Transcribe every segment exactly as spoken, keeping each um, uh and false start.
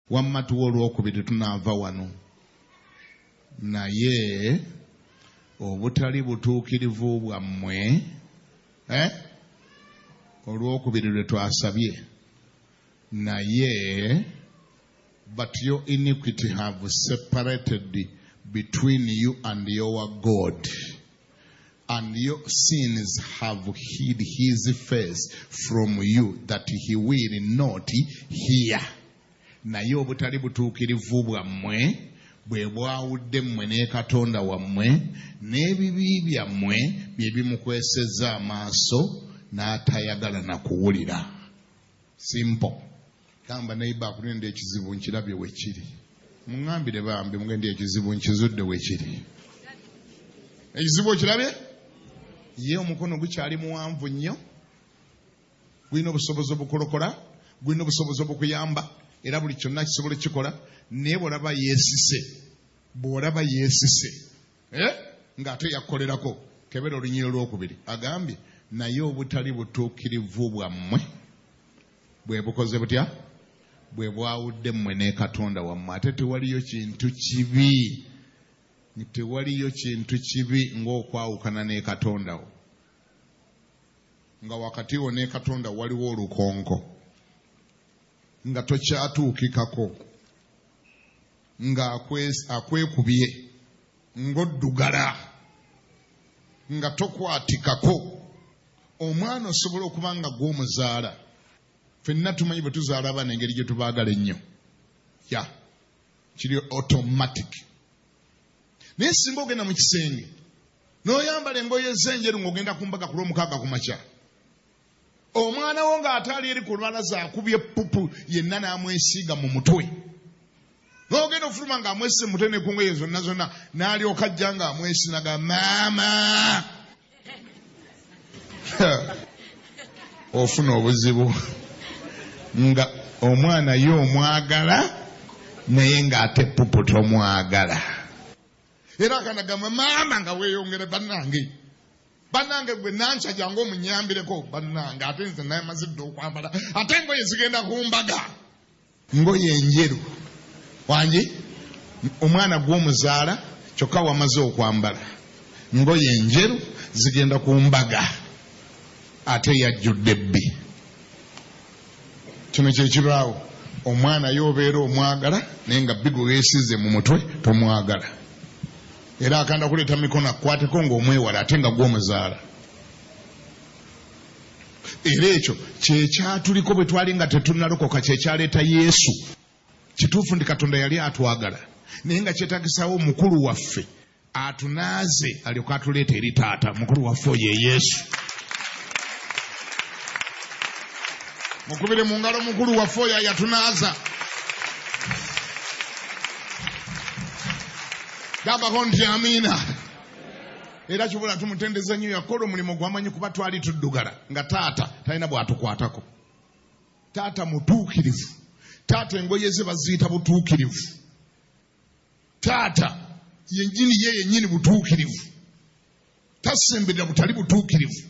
wamma tuwa olwokubiri tunaava wano naye obutali butuukirivu bwammwe eh olwokubiri lwe twasabye naye but your iniquity have separated between you and your God, and your sins have hid his face from you, that he will not hear. Naye obutali butuukirivu bwammwe bwe bwawudde mmwe ne Katonda wammwe, n'ebibi byammwe bye bimukwesezza amaaso n'atayagala na kuwulira. Simple. Kamba neighbor akulinde ekizibu nkirabye wekiri. Mungambire bambi mugende ekizibu nkizudde wekiri. Ekizibu kirabye? Ye omukono gukyali muwanvu nnyo. Gwina obusobozi obukolokola, gwina obusobozi obukuyamba, era buli kyonna kisobola kikola, naye bw'olaba yeesise, bw'olaba yeesise, eh? Ng'ate yakukolerako, kebera olunyiro lwokubiri. Agambye, naye obutali butuukirivu bwammwe bwe bukoze butya? Bwe bwawudde mmwe ne Katonda wammwe. Ate tewaliyo kintu kibi, tewaliyo kintu kibi ng'okwawukana ne Katonda wo. Nga wakati wo ne Katonda waliwo olukonko, nga tokyatuukikako, nga akwekubye, ng'oddugala, nga tokwatikako. Omwana osobola okuba nga gw'omuzaala. Ffenna tumanyi bwe tuzaala abaana engeri gye tubaagala ennyo. Ya kiri automatic. Naye singa ogenda mu kisenge n'oyambala engoye ez'enjeru ng'ogenda ku mbaga ku lw'omukaaga ku makya, omwana wo ng'ataali eri ku lubalaza akubye pupu yenna n'amwesiiga mu mutwe, n'ogenda ofuluma ng'amwesise mu mutwe ne ku ngoye zonna zonna, n'alyoka ajja ng'amwesinaga maama. Ofuna obuzibu nga omwana ye omwagala naye ng'ate pupu tomwagala. Era akanagamba maama nga weeyongere bannange. Bannange gwe nanca jangu omunyambireko bannange, ate nze naye mazidde okwambala. Ate engoye zigenda ku mbaga. Ngoye enjeru. Wangi omwana gw'omuzaala kyokka wamaze okwambala. Ngoye enjeru zigenda ku mbaga. Ate yajjudde bbi. Kino kye kiraawo. Omwana y'obeera omwagala naye nga bbi gwe weesize mu mutwe tomwagala. Era akanda kuleeta mikono akwateko ng'omwewala ate nga gw'omuzaala. Era ekyo kye kyatuliko bwe twali nga tetunnalokoka, kye kyaleeta Yesu. Kituufu ndi Katonda yali atwagala, naye nga kyetagisawo mukulu waffe atunaaze alyoka atuleeta eri taata. Mukulu waffe ye Yesu. Mukubire mu ngalo mukulu waffe oyo yatunaaza. Gambako nti amiina. Era kibula tumutendeza nnyo, yakola omulimu gw'amanyi kuba twali tuddugala nga taata talina bw'atukwatako. Taata mutuukirivu. Taata engoye ze baziyita butuukirivu. Taata yennyini ye yennyini butuukirivu. Tasemberera butali butuukirivu.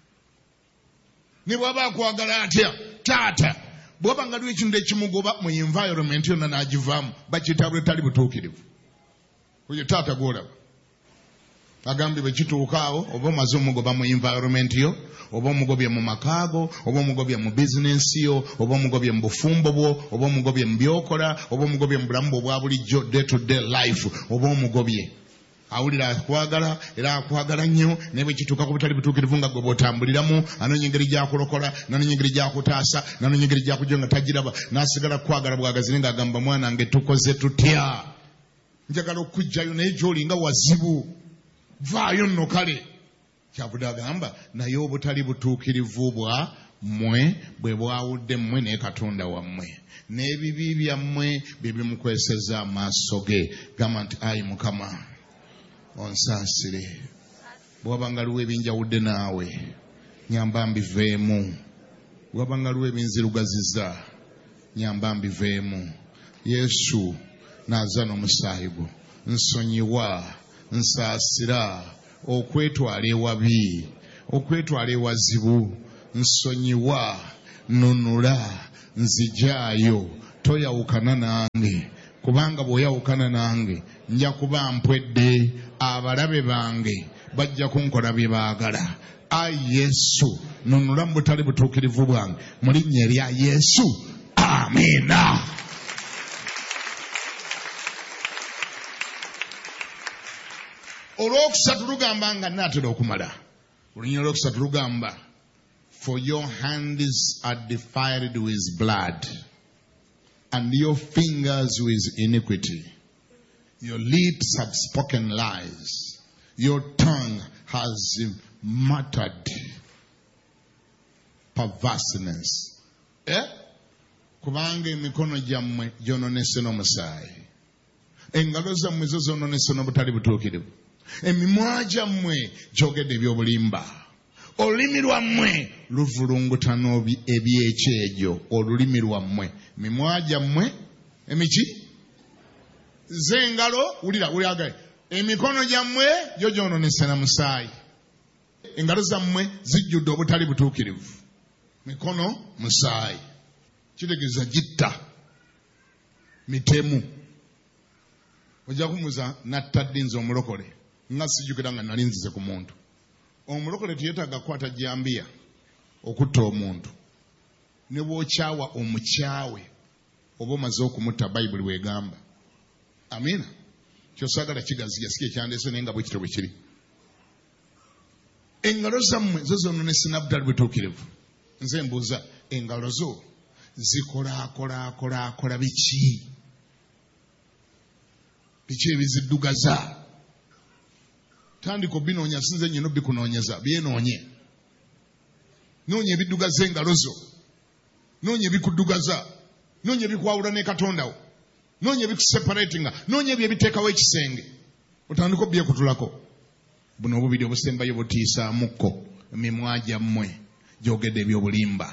Ne bw'aba akwagala atya taata bw'aba nga liwo ekintu ekimugoba mu environment yonna n'agivaamu bakiyita butali butuukirivu. Oyo taata gw'olaba agambye bwe kituuka awo, oba omaze omugoba mu environment yo, oba omugobye mu makaago, oba omugobye mu bizinensi yo, oba omugobye mu bufumbo bwo, oba omugobye mu byokola, oba omugobye mu bulamu bwo bwa bulijjo day to day life, oba omugobye awulira akwagala era akwagala nnyo, naye bwe kituuka ku butali butuukirivu nga gwe bw'otambuliramu, anoonya engeri gy'akulokola, nanoonya engeri gy'akutaasa, nanoonya engeri gy'akujja nga tagiraba, n'asigala kwagala bwagazi nga agamba mwana nge tukoze tutya, njagala okujjayo naye gy'oli nga wazibu, vaayo nno kale. Kyavudde agamba naye obutali butuukirivu bwa mmwe bwe bwawudde mmwe ne Katonda wammwe, n'ebibi byammwe bye bimukweseza amaaso ge. Gamba nti ayi Mukama onsaasire. Bw'aba nga luwa ebinjawudde naawe nyamba mbiveemu. Bw'aba nga luwa ebinzirugaziza nyamba mbiveemu. Yesu naaza n'omusaayi gwo, nsonyiwa, nsaasira, okwetwala ewabi, okwetwala ewazibu, nsonyiwa, nunula, nzijaayo, toyawukana nange kubanga bw'oyawukana nange nja kuba mpwedde abalabe bange bajja kunkola bye baagala. Ayi Yesu nunula mu butali butuukirivu bwange mu linnya erya Yesu, amiina. Olwokusatu lugamba nga naatera okumala. Olunya olwokusatu lugamba, for your hands are defiled with blood and your fingers with iniquity. Your lips have spoken lies. Your tongue has muttered perverseness. Eh? Kubanga emikono gyammwe gyononese n'omusaayi. Engalo zammwe zo zononese n'obutali butuukirivu. Emimwa gyammwe gyogedde eby'obulimba. Olulimi lwammwe luvulunguta ebyekyejo. Olulimi lwammwe, mimwa gyammwe emiki z'engalo, wulira wulira, emikono gyammwe gyo gyononese na musaayi. Engalo zammwe zijjudde obutali butuukirivu. Mikono musaayi, kitegeeza gitta, mitemu. Ojja kumuza natta ddinzi omulokole nga sijjukira nga nali nzize ku muntu. Omulokole teyeetaaga kukwata jambiya okutta omuntu. Ne bw'okyawa omukyawe oba omaze okumutta Bayibuli bw'egamba. Amiina. Ky'osaagala kigaziya si ekyandeese naye nga bwe kityo bwe kiri. Engalo zammwe zo zononese na butali butuukirivu. Nze mbuuza, engalo zo zikolaakolaakolaakola biki? Biki ebiziddugaza? Tandika obinoonya, sinze nnyina bikunoonyeza, byenoonye. Noonya ebiddugaza engalo zo. Noonya ebikuddugaza. Noonya ebikwawula ne Katonda wo. Noonya ebikuseparatinga. Noonya ebyo ebiteekawo ekisenge. Otandika obyekutulako. Buno obubiri obusembayo butiisaamukko. Emimwa gyammwe gyogedde eby'obulimba.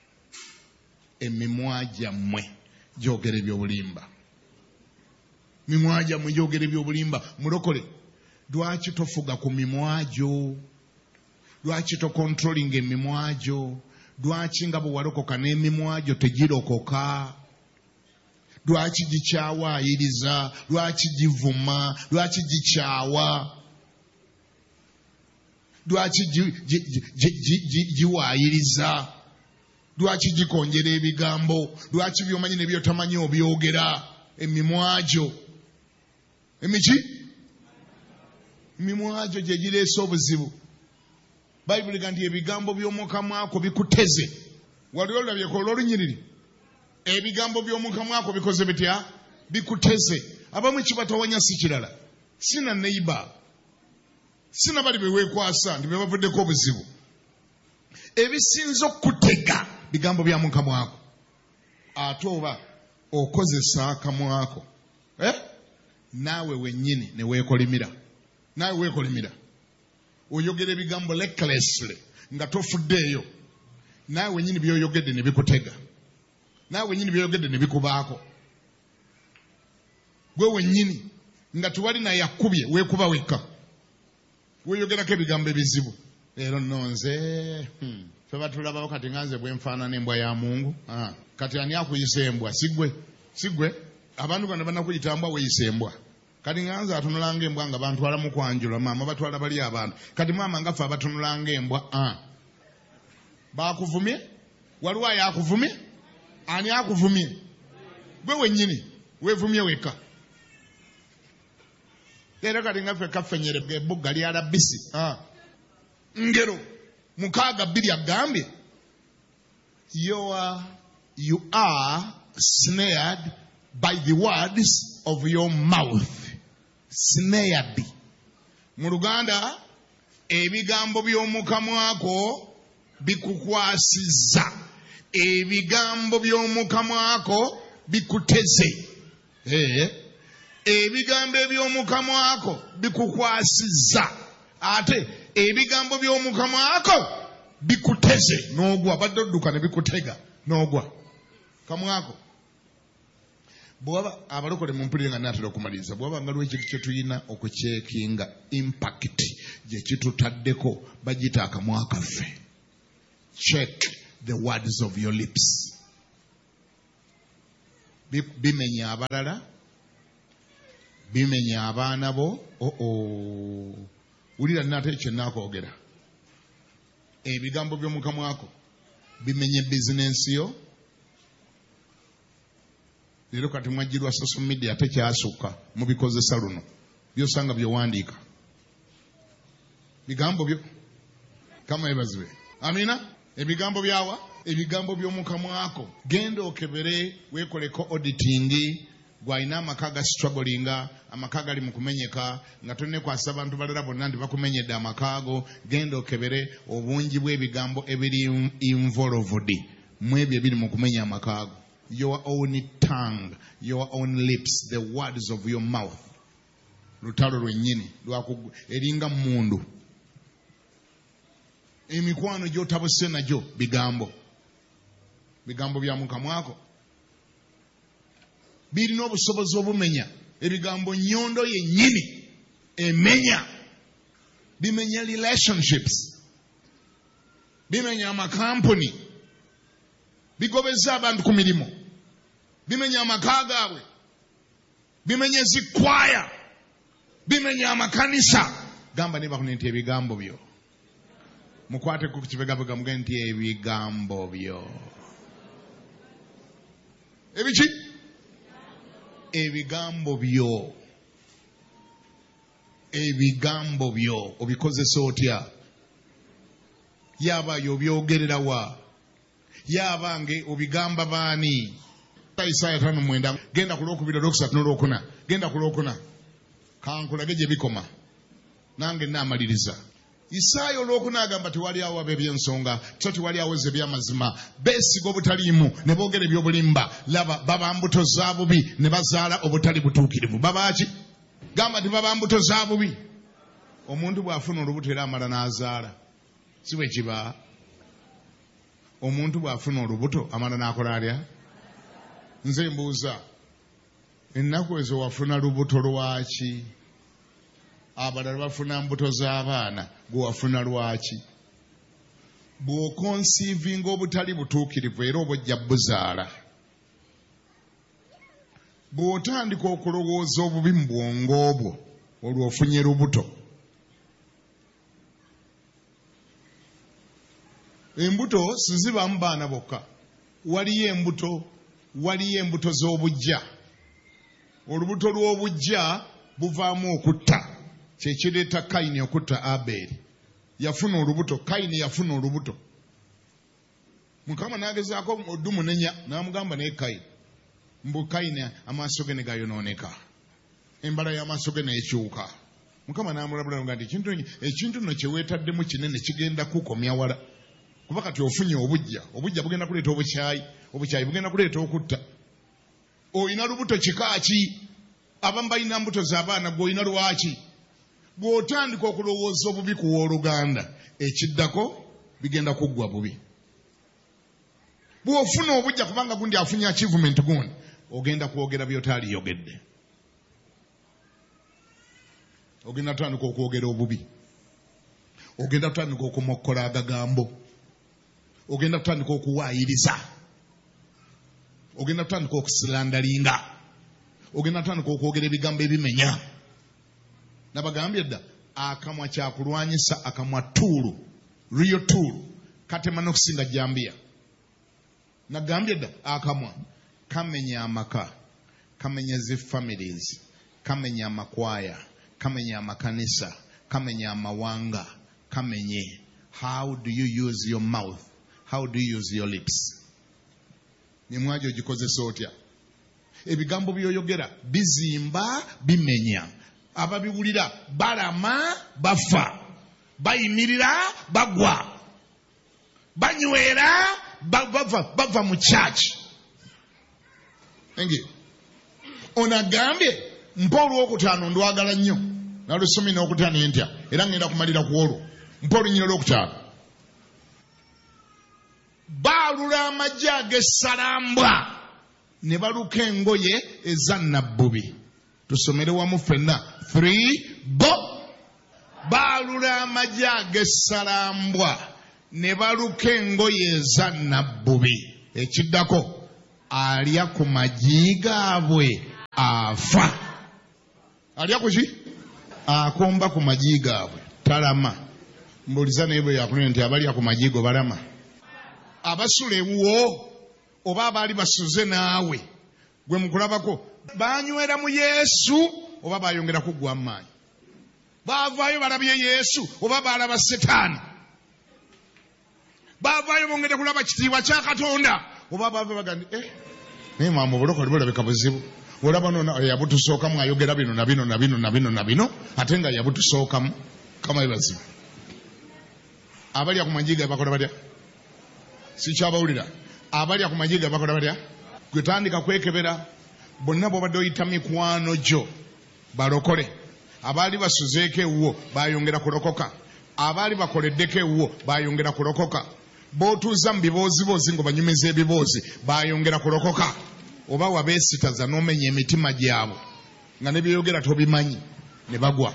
Emimwa gyammwe gyogedde eby'obulimba. Mimwa gyammwe gyogedde eby'obulimba. Mulokole, lwaki tofuga ku mimwa gyo? Lwaki tokontrolinga emimwa gyo? Lwaki nga bwe walokoka n'emimwa gyo tegirokoka? Lwaki gikyawaayiriza? Lwaki givuma? Lwaki gikyawa? Lwaki giwaayiriza? Lwaki gikonjera ebigambo? Lwaki by'omanyi ne by'otamanyi obyogera? Emimwa gyo emiki? Emimwa gyo gye gireese obuzibu. Bayibuli gamba nti ebigambo by'omu kamwa ko bikuteze. Wali olabyeko olw'olunyiriri? Ebigambo by'omu kamwa ko bikoze bitya? Bikuteze. Abamu kibatawanya si kirala. Sina neighbor. Sina bali beweekwasa nti bebavuddeko obuzibu. Ebisinza okutega bigambo bya mu kamwa ko. Ate oba okozesa akamwa ko. Eh? Naawe wennyini ne weekolimira. Naawe weekolimira. Oyogera ebigambo recklessly nga tofuddeeyo. Naawe wennyini by'oyogedde ne bikutega. Naawe wennyini by'oyogedde ne bikubaako. Gwe wennyini nga tewali naye akubye weekuba wekka. Weeyogerako ebigambo ebizibu. Leero nno nze ffe batulabawo kati nga nze bwe nfaanana embwa ya Mungu. Ah, kati ani akuyisa embwa? Sigwe. Sigwe. Abantu bano banakuyita mbwa weyisa embwa. Kati nga nze atunulanga embwa nga bantwala mu kwanjula, maama batwala bali abantu. Kati maama nga ffe abatunulanga embwa. Ah. Baakuvumye? Waliwo ayakuvumye? Ani akuvumye? Gwe wennyini weevumye wekka. Leero kati nga ffe kaffenyere ebugga lyala bbisi. Ah. Ngero mukaaga bbiri agambye, you are, you are snared by the words of your mouth. Snared. Mu Luganda, ebigambo by'omu kamwa ko bikukwasizza. Ebigambo by'omu kamwa ko bikuteze. Eh. Ebigambo eby'omu kamwa ko bikukwasizza. Ate ebigambo by'omu kamwa ko bikuteze n'ogwa. Badde odduka ne bikutega n'ogwa. Kamwa ko. Bwaba abalokole mu mpulire nga naatera okumaliriza, bwaba nga lw'ekintu kye tulina okucekinga impact gye kitutaddeko bagita akamwa kaffe. Check the words of your lips. bimenya abalala, bimenya abaana bo. Oo, wulira nate ekyo nnakwogera. Ebigambo by'omukamwako bimenye bizinensi yo. Leero kati mwajjirwa social media tekyasukka mubikozesa luno byosanga byowandiika bigambo byo kama ebazwe. Amina. Ebigambo byawa ebigambo by'omukamwako. Genda okebere weekoleko auditing. Gwalina amaka ga strugglinga, amaka gali mu kumenyeka, nga tonnekwasa abantu balala bonna nti bakumenyedde amakaago. Genda okebere obungi bw'ebigambo ebiri involved mu ebyo ebiri mu kumenya amakaago. Your own tongue, your own lips, the words of your mouth. Lutalo lwennyini eringa mundu. Emikwano gy'otabuse nagyo bigambo. Bigambo bya mukamwako birina obusobozi obumenya. Ebigambo nnyondo yennyini emenya. Bimenya relationships, bimenya amakampuni, bigobeza abantu ku mirimu, bimenya amaka gaabwe, bimenya zikwaya, bimenya amakanisa. Gamba ne bakune nti ebigambo byo. Mukwate ku kibegabega muge nti ebigambo byo. Ebiki? Ebigambo byo. Ebigambo byo obikozesa otya? Yaba yobyogerera wa? Yaba nge obigamba baani? Isaya tano mwenda. Genda ku lwokubiri olwokusatu n'olwokuna. Genda ku lwokuna. Kankulage gye bikoma. Nange naamaliriza. Isaya olwokuna agamba tewali awo ab'ebyensonga, so tewali aweze eby'amazima, beesiga obutaliimu ne boogera eby'obulimba. Laba baba mbuto za bubi ne bazaala obutali butuukirivu. Babaki? Gamba nti baba mbuto za bubi. Omuntu bw'afuna olubuto era amala n'azaala. Si bwe kiba? Omuntu bw'afuna olubuto amala n'akola atya? Nze mbuuza, ennaku ezo wafuna lubuto lwaki? Abalala bafuna mbuto z'abaana, gwe wafuna lwaki? Bw'okonsiivinga obutali butuukirivu era obojja buzaala. Bw'otandika okulowooza obubi mu bwongo bwo, olwo ofunye lubuto. Embuto sizibaamu baana bokka. Waliyo embuto, waliyo embuto z'obujja. Olubuto lw'obujja buvaamu okutta. Kyekireeta Kayini okutta Aberi. Yafuna olubuto. Kayini yafuna olubuto. Mukama n'agezaako odumunenya n'amugamba naye Kayini. Mbu Kayini amaaso ge ne gayonooneka. Embala y'amaaso ge n'ekyuka. Mukama n'amulabula nga nti ekintu ekintu nno kye weetaddemu kinene kigenda kukomya wala. Kuba kati ofunye obujja. Obujja bugenda kuleeta obukyayi. Obukyayi bugenda kuleeta okutta. Oyina lubuto kika ki? Abamu balina mbuto z'abaana, gwe oyina lwaki? Bw'otandika okulowooza obubi ku w'oluganda, ekiddako bigenda kuggwa bubi. Bw'ofuna obujja kubanga gundi afunye achievement gundi, ogenda kwogera by'otaaliyogedde. Ogenda kutandika okwogera obubi. Ogenda kutandika okumokkola agagambo. Ogenda kutandika okuwaayiriza. Ogenda kutandika okusilandalinga. Ogenda kutandika okwogera ebigambo ebimenya. Nabagambye dda akamwa kyakulwanyisa, akamwa tuulu, real tuulu, katema n'okusinga jjambiya. Nagambye dda akamwa kamenya amaka, kamenya zi families, kamenya amakwaya, kamenya amakanisa, kamenya amawanga, kamenye. How do you use your mouth? How do you use your lips? Nimwajo gikozesa otya? Ebigambo byoyogera bizimba, bimenya. Ababiwulira balama, bafa. Bayimirira, bagwa. Banywera, bava bava mu church. Engi. Onagambye mpa olwokutaano ndwagala nnyo. Nalusomye n'okutaano entya. Era ngenda kumalira ku olwo. Mpa olunyiro lwokutaano. Baalula amagye ag'essalambwa ne baluka engoye eza nnabbubi. Tusomere wamu ffenna. Three, bo. Baalula amagye ag'essalambwa ne baluka engoye eza nnabbubi. Ekiddako alya ku magi gaabwe afa. Alya ku ki? Akomba ku magi gaabwe talama. Mbuuliza naye bwe yakunene nti abalya ku magi go balama. Abasula ewuwo oba abaali basuze naawe gwe mukulabako banywera mu Yesu oba bayongera kuggwa amaanyi. Baavaayo balabye Yesu oba balaba Setaani. Baavaayo bongedde kulaba kitiibwa kya Katonda oba baava bagandi eh naye maama obulokole bulabika buzibu. Olaba nona yabutusookamu ayogera bino na bino na bino na bino na bino ate nga yabutusookamu kama ebazibu. Abalya ku majiga bakola batya? Sikyabawulira. Abalya ku majiga bakola batya? Gwe tandika kwekebera. Bonna bw'obadde oyita mikwano gyo balokole. Abaali basuzeeko ewuwo bayongera kulokoka. Abaali bakoleddeko ewuwo bayongera kulokoka. B'otuuza mu bibooziboozi nga banyumiza ebiboozi bayongera kulokoka. Oba wabeesitaza n'omenya emitima gyabwe nga ne byeyogera tobimanyi ne bagwa.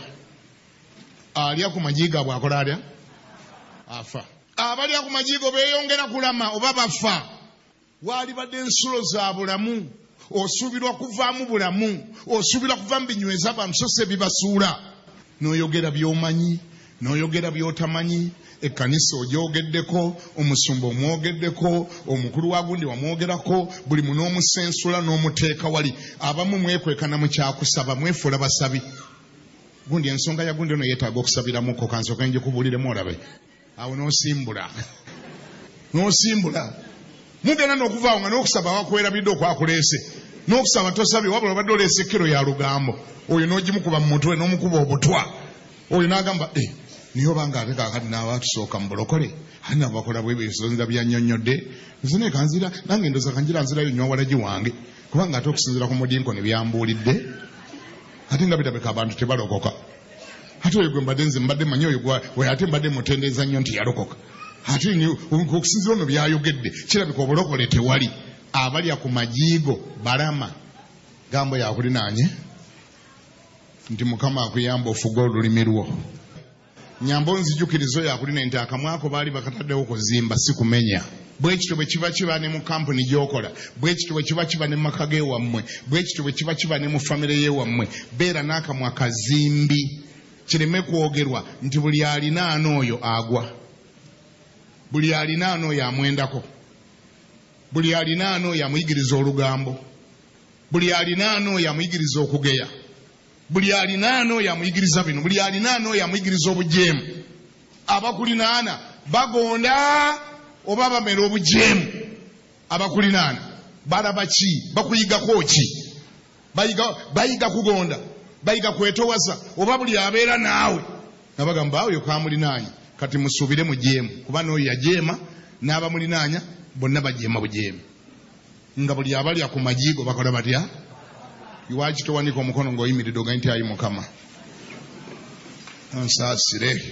Alya ku majiga bw'akola atya? Afa. Abalya ku majigo beeyongera kulama oba bafa. Waali badde ensulo za bulamu. Osuubirwa kuvaamu bulamu. Osuubirwa kuva mu binyweza bamusose bibasuula. N'oyogera by'omanyi, n'oyogera by'otamanyi. Ekkanisa ogyogeddeko, omusumba omwogeddeko, omukulu wa gundi wamwogerako, buli muno omusensula n'omuteeka wali. Abamu mwekwekana mu kyakusaba, mwefuula basabi. Gundi ensonga ya gundi ono yeetaaga okusabiramuko kansooka nje kubuuliremu olabe. Awo n'osimbula. N'osimbula. Mugenda n'okuvaawo nga n'okusaba wakwelabidde okwakuleese. N'okusaba tosabye wabula obadde oleese ekkiro ya lugambo. Oyo n'ogimukuba mu mutwe n'omukuba obutwa. Oyo n'agamba eh niyo banga ate kaakati n'abatusooka mu bulokole. Ani nabo bakola bwe bisonza byannyonnyodde. Nze ne kanzira nange ndoza kanjira nzirayo nnyo walagi wange. Kubanga ate okusinziira ku mudinko ne byambuulidde. Ate nga birabika abantu tebalokoka. Ate oyo gwe mbadde nze mbadde manyi oyo gwe ate mbadde mutendeeza nnyo nti yalokoka. Ate okusinziira ono byayogedde kirabika obulokole tewali. Abalya ku majiigo balama. Gambo yakulinaanye nti Mukama akuyamba ofuge olulimi lwo. Nyambo nzijukirizo yakulina nti akamwako baali bakataddewo kuzimba si kumenya. Bwe kityo bwe kiba kiba ne mu kampuni gy'okola. Bwe kityo bwe kiba kiba ne mu maka geewammwe. Bwe kityo bwe kiba kiba ne mu famire yeewammwe. Beera n'akamwa kazimbi. Kireme kwogerwa nti buli alinaana oyo agwa. Buli alinaana oyo amwendako. Buli alinaana oyo amuyigiriza olugambo. Buli alinaana oyo amuyigiriza okugeya. Buli alinaana oyo amuyigiriza bino. Buli alinaana oyo amuyigiriza obujeemu. Abakulinaana bagonda oba bamera obujeemu. Abakulinaana balaba ki? Bakuyigako ki? Bayiga, bayiga kugonda. Bayiga kwetowaza oba buli abeera naawe. Nabagamba oyo kamulinaanya kati musuubire mu jeemu. Kuba n'oyo yajeema n'abamulinaanya bonna bajeema bujeemu. Nga buli abalya ku majiigo bakola batya? Lwaki towanika omukono ng'oyimiridde oga nti ayi Mukama onsaasire.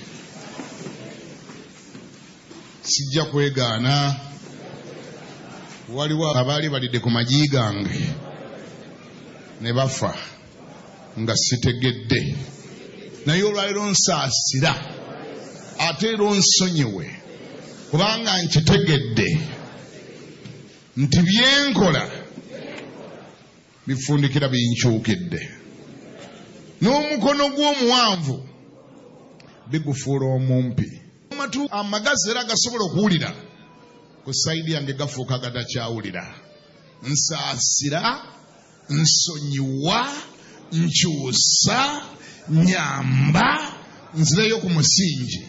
Sijja kwegaana. Waliwo abaali balidde ku magi gange ne bafa nga sitegedde. Naye olwaleero nsaasira ate era onsonyiwe kubanga nkitegedde nti byenkola bifundikira binkyukidde. N'omukono gw'omuwanvu bigufuula omumpi. Amatu amagazi era gasobola okuwulira ku sayidi yange gafuuka gatakyawulira. Nsaasira, nsonyiwa, nkyusa, nyamba, nzireyo ku musingi.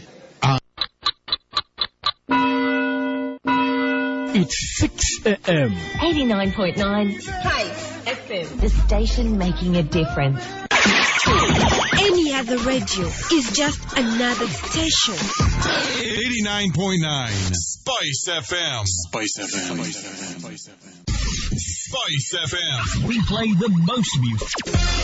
It's six a.m. eighty-nine point nine Place F M. The station making a difference. Any other radio is just another station. eighty-nine point nine Spice F M. Spice F M. Spice F M. Spice F M. We play the most music.